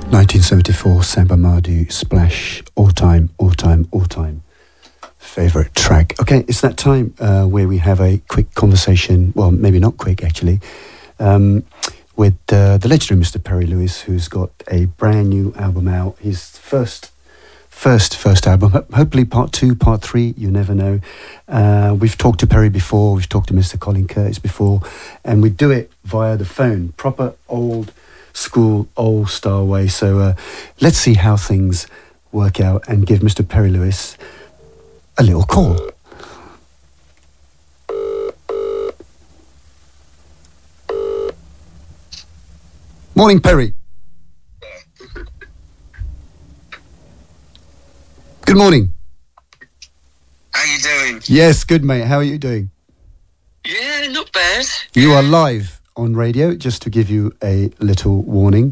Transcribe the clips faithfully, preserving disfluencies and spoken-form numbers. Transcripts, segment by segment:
nineteen seventy-four, Samba Madu, Splash, all time, all time, all time favourite track. Okay, it's that time uh, where we have a quick conversation, well, maybe not quick actually, um, with uh, the legendary Mister Perry Lewis, who's got a brand new album out. His first, first, first album, hopefully part two, part three, you never know. Uh, we've talked to Perry before, we've talked to Mister Colin Curtis before, and we do it via the phone, proper old school, old style way. So uh, let's see how things work out and give Mister Perry Lewis a little call. Morning, Perry. Good morning. How you doing? Yes, good, mate. How are you doing? Yeah, not bad. You are live on radio, just to give you a little warning.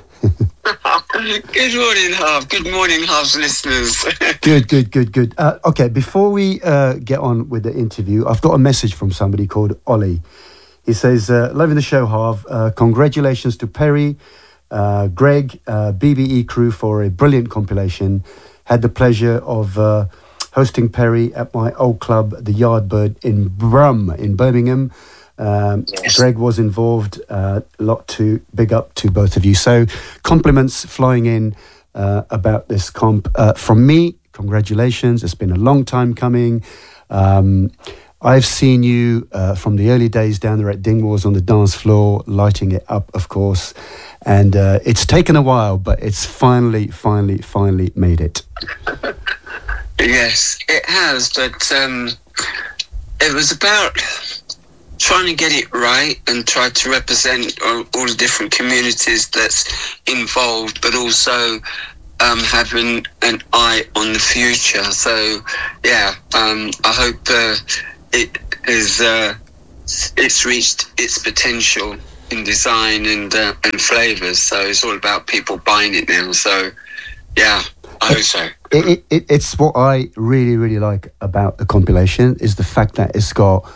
Good morning, Harv. Good morning, Harv's listeners. Good, good, good, good. Uh, okay, before we uh, get on with the interview, I've got a message from somebody called Ollie. He says, uh, loving the show, Harv. Uh, congratulations to Perry, uh, Greg, uh, B B E crew for a brilliant compilation. Had the pleasure of uh, hosting Perry at my old club, the Yardbird in Brum in Birmingham. Um, yes. Greg was involved. Uh, a lot to big up to both of you. So compliments flying in uh, about this comp uh, from me. Congratulations. It's been a long time coming. Um, I've seen you uh, from the early days down there at Dingwalls on the dance floor, lighting it up, of course. And uh, it's taken a while, but it's finally, finally, finally made it. Yes, it has. But um, it was about trying to get it right and try to represent all, all the different communities that's involved, but also um, having an eye on the future. So, yeah, um, I hope uh, it is uh, it's reached its potential in design and uh, and flavours. So it's all about people buying it now. So, yeah, I hope so. It, it, it's what I really, really like about the compilation is the fact that it's got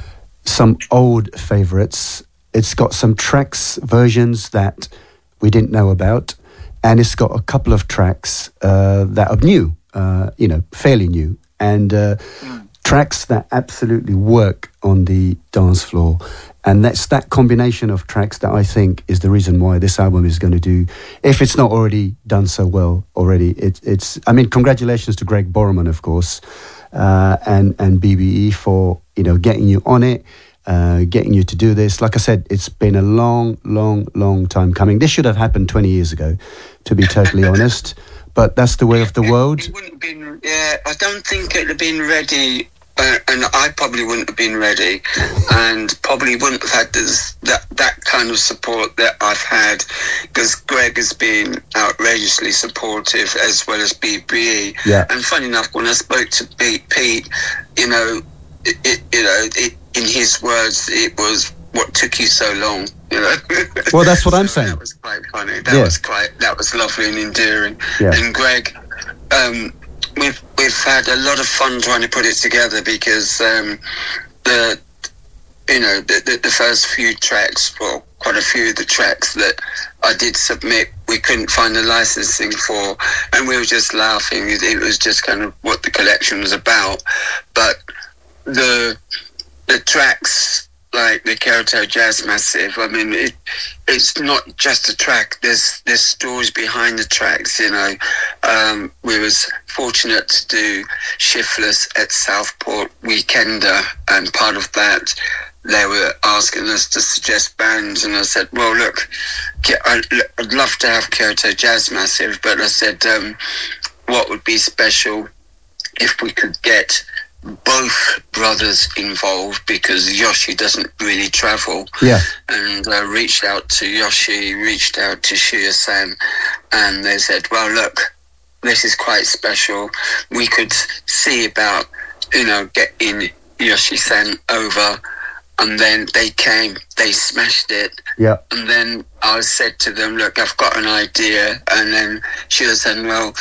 some old favourites. It's got some tracks, versions that we didn't know about, and it's got a couple of tracks uh, that are new, uh, you know, fairly new, and uh, mm. tracks that absolutely work on the dance floor. And that's that combination of tracks that I think is the reason why this album is going to do, if it's not already done so well already. It, it's, I mean, congratulations to Greg Borman, of course, uh, and and B B E for, you know, getting you on it, uh, getting you to do this. Like I said, it's been a long, long, long time coming. This should have happened twenty years ago, to be totally honest. But that's the way of the world. It wouldn't have been, yeah, I don't think it would have been ready. Uh, and I probably wouldn't have been ready, and probably wouldn't have had this, that that kind of support that I've had, because Greg has been outrageously supportive as well as B B E. Yeah. And funny enough, when I spoke to Pete, Pete you know, it, it, you know, it, in his words, it was what took you so long. You know. Well, that's what so I'm saying. That was quite funny. That yeah. was quite. That was lovely and endearing. Yeah. And Greg. Um, We've we've had a lot of fun trying to put it together, because um, the you know the, the the first few tracks, well, quite a few of the tracks that I did submit, we couldn't find the licensing for, and we were just laughing. It, it was just kind of what the collection was about. But the the tracks like the Kyoto Jazz Massive, I mean, it it's not just a track. There's there's stories behind the tracks, you know. Um, we was fortunate to do Shiftless at Southport Weekender, and part of that, they were asking us to suggest bands, and I said, well, look, I'd love to have Kyoto Jazz Massive, but I said, um, what would be special if we could get both brothers involved, because Yoshi doesn't really travel. Yeah. And I uh, reached out to Yoshi, reached out to Shia-san, and they said, well, look, this is quite special. We could see about, you know, getting Yoshi-san over. And then they came, they smashed it. Yeah. And then I said to them, look, I've got an idea. And then Shia-san, well,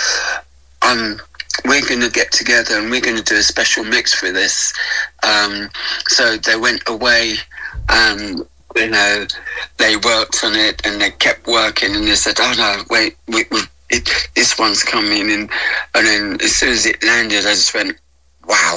um, we're going to get together and we're going to do a special mix for this. Um, so they went away, and you know, they worked on it and they kept working, and they said, "Oh no, wait, we, we, it, this one's coming," and and then as soon as it landed, I just went, "Wow,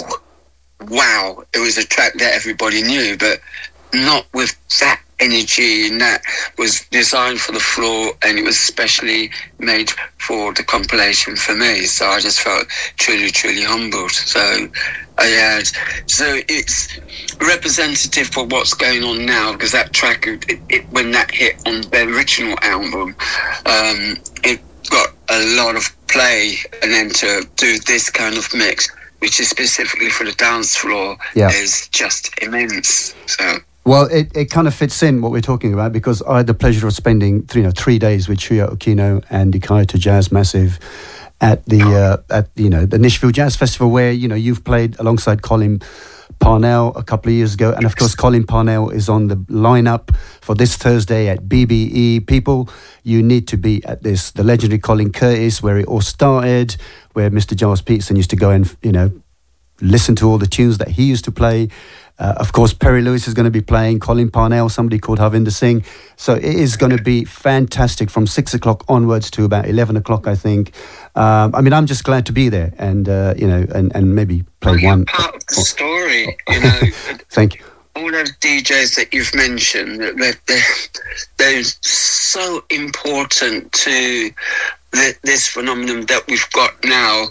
wow!" It was a track that everybody knew, but not with that energy, and that was designed for the floor, and it was specially made for the compilation for me. So I just felt truly, truly humbled. So I had, so it's representative for what's going on now, because that track, it, it, when that hit on the original album, um, it got a lot of play, and then to do this kind of mix, which is specifically for the dance floor, yeah. is just immense. So. Well, it, it kind of fits in what we're talking about, because I had the pleasure of spending three, you know, three days with Shuya Okino and the Kaito Jazz Massive at the uh, at you know the Nashville Jazz Festival, where you know you've played alongside Colin Parnell a couple of years ago, and of course Colin Parnell is on the lineup for this Thursday at B B E. People, you need to be at this. The legendary Colin Curtis, where it all started, where Mister Giles Peterson used to go and you know listen to all the tunes that he used to play. Uh, of course, Perry Lewis is going to be playing, Colin Parnell, somebody called Harvinder Singh. So it is going to be fantastic from six o'clock onwards to about eleven o'clock, I think. Um, I mean, I'm just glad to be there and, uh, you know, and, and maybe play well, one. Part of the story, you know. Thank you. All those D Js that you've mentioned, they're, they're, they're so important to the, this phenomenon that we've got now.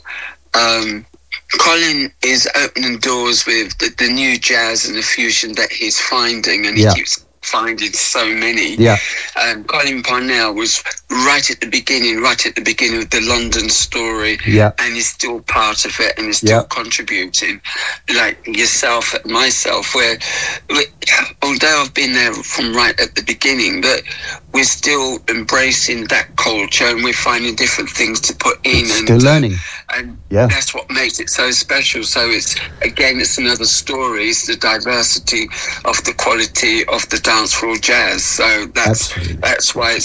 Um, Colin is opening doors with the, the new jazz and the fusion that he's finding, and he yeah. keeps finding so many. Yeah. Um, Colin Parnell was right at the beginning, right at the beginning of the London story, yeah. and he's still part of it, and he's still yeah. contributing, like yourself and myself, where, we, although I've been there from right at the beginning, but we're still embracing that culture, and we're finding different things to put in. It's and still learning. And yeah. that's what makes it so special. So it's, again, it's another story. It's the diversity of the quality of the dance floor jazz. So that's Absolutely. that's why it's